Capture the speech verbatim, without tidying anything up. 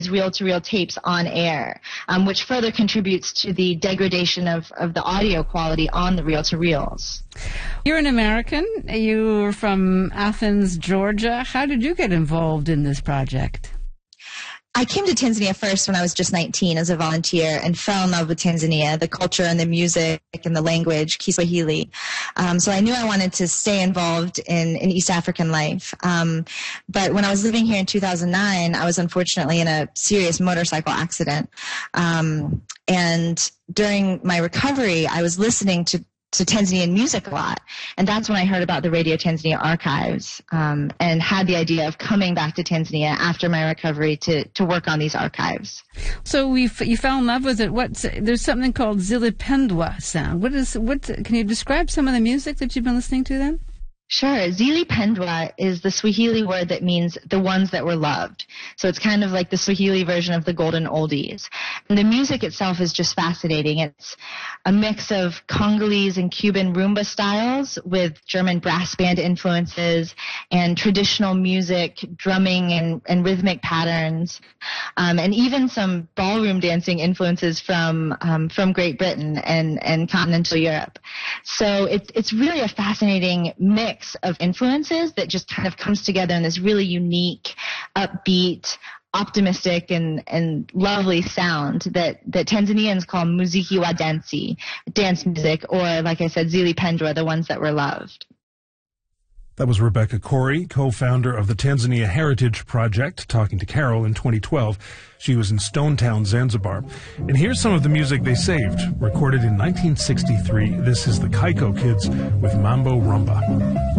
reel-to-reel tapes on air, um, which further contributes to the degradation of, of the audio quality on the reel-to-reels. You're an American. You're from Athens, Georgia. How did you get involved in this project? I came to Tanzania first when I was just nineteen as a volunteer and fell in love with Tanzania, the culture and the music and the language, Kiswahili. Um, so I knew I wanted to stay involved in, in East African life. Um, but when I was living here in two thousand nine, I was unfortunately in a serious motorcycle accident. Um, and during my recovery, I was listening to to Tanzanian music a lot. And that's when I heard about the Radio Tanzania archives, um, and had the idea of coming back to Tanzania after my recovery to, to work on these archives. So we f- you fell in love with it. What's, there's something called Zilipendwa sound. What is, what, can you describe some of the music that you've been listening to then? Sure. Zilipendwa is the Swahili word that means the ones that were loved. So it's kind of like the Swahili version of the golden oldies. And the music itself is just fascinating. It's a mix of Congolese and Cuban rumba styles with German brass band influences and traditional music, drumming and, and rhythmic patterns, um, and even some ballroom dancing influences from um, from Great Britain and, and continental Europe. So it's it's really a fascinating mix of influences that just kind of comes together in this really unique, upbeat, optimistic and, and lovely sound that, that Tanzanians call muziki wa dansi, dance music, or like I said, Zilipendwa, the ones that were loved. That was Rebecca Corey, co-founder of the Tanzania Heritage Project, talking to Carol in twenty twelve. She was in Stone Town, Zanzibar. And here's some of the music they saved, recorded in nineteen sixty-three. This is the Kaiko Kids with Mambo Rumba.